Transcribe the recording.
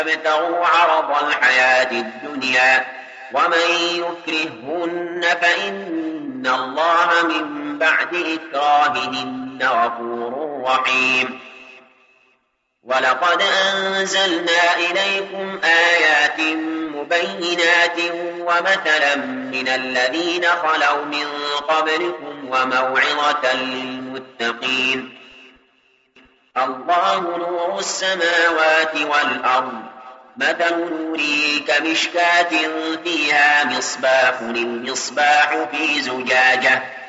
ابتغوا عرض الحياة الدنيا ومن يكرههن فإن الله من بعد إكراههن غفور رحيم. ولقد أنزلنا إليكم آيات مبينات ومثلا من الذين خلوا من قبلكم وموعظة للمتقين. الله نور السماوات والأرض، مثل نوره كمشكاة فيها مصباح، المصباح في زجاجة